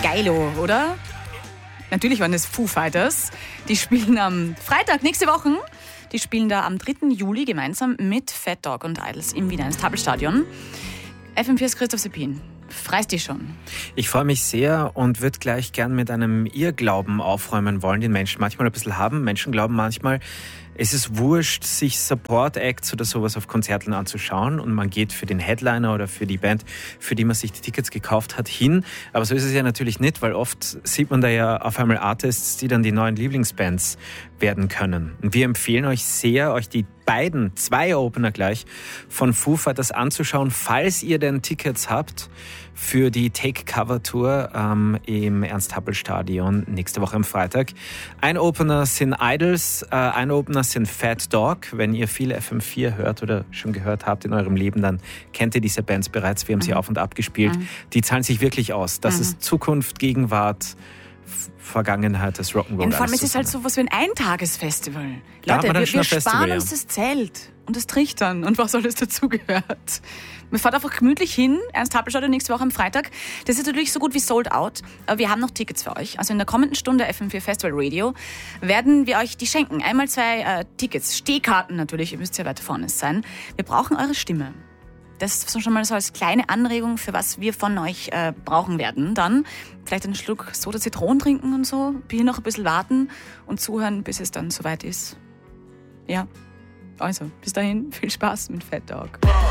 geilo, oder? Natürlich waren es Foo Fighters. Die spielen am Freitag, nächste Woche. Die spielen da am 3. Juli gemeinsam mit Fat Dog und Idols im Wiener Tabelstadion. FM4's Christoph Seppin. Freust dich schon? Ich freue mich sehr und würde gleich gern mit einem Irrglauben aufräumen wollen, den Menschen manchmal ein bisschen haben. Menschen glauben manchmal, es ist wurscht, sich Support-Acts oder sowas auf Konzerten anzuschauen und man geht für den Headliner oder für die Band, für die man sich die Tickets gekauft hat, hin. Aber so ist es ja natürlich nicht, weil oft sieht man da ja auf einmal Artists, die dann die neuen Lieblingsbands werden können. Und wir empfehlen euch sehr, euch die zwei Opener gleich von Foo Fighters anzuschauen, falls ihr denn Tickets habt für die Take-Cover-Tour im Ernst-Happel-Stadion nächste Woche am Freitag. Ein Opener sind Idols, ein Opener sind Fat Dog. Wenn ihr viel FM4 hört oder schon gehört habt in eurem Leben, dann kennt ihr diese Bands bereits. Wir haben sie auf und ab gespielt. Die zahlen sich wirklich aus. Das ist Zukunft, Gegenwart, Vergangenheit des Rock'n'Roll. Und vor allem ist es halt so was wie ein Eintagesfestival. Da Leute, wir Festival, sparen uns das Zelt und das Trichtern und was alles dazugehört. Wir fahren einfach gemütlich hin, Ernst-Happel-Stadion nächste Woche am Freitag. Das ist natürlich so gut wie sold out, aber wir haben noch Tickets für euch. Also in der kommenden Stunde FM4 Festival Radio werden wir euch die schenken. Einmal 2 Tickets, Stehkarten natürlich, ihr müsst ja weiter vorne sein. Wir brauchen eure Stimme. Das ist schon mal so als kleine Anregung, für was wir von euch brauchen werden. Dann vielleicht einen Schluck Soda Zitronen trinken und so, hier noch ein bisschen warten und zuhören, bis es dann soweit ist. Ja, also bis dahin viel Spaß mit Fat Dog.